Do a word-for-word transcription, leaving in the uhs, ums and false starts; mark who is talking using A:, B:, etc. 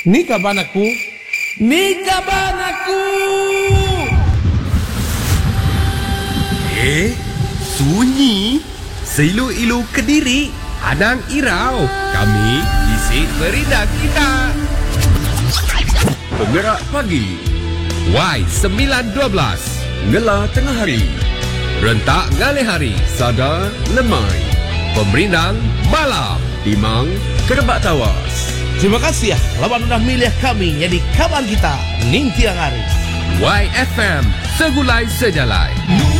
A: Ni kaban aku. Ni kaban aku.
B: Eh, sunyi. Seilu-ilu Kediri, Anang Irau. Kami isi berita kita.
C: Penggerak pagi.
B: Y sembilan dua belas.
C: Ngela tengah hari.
B: Rentak ngalih hari.
C: Sada lemai.
B: Pemerintah malam.
C: Timang kerebak tawas.
A: Terima kasih ya lawan udah milih kami jadi kawan kita ning tiang hari.
B: Y F M segulai sejalai.